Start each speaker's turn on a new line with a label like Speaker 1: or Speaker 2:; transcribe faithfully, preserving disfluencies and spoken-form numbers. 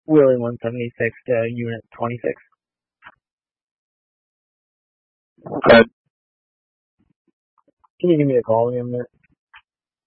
Speaker 1: Willie one seventy-six to Unit twenty-six.
Speaker 2: Okay.
Speaker 1: Can you give me a call again there?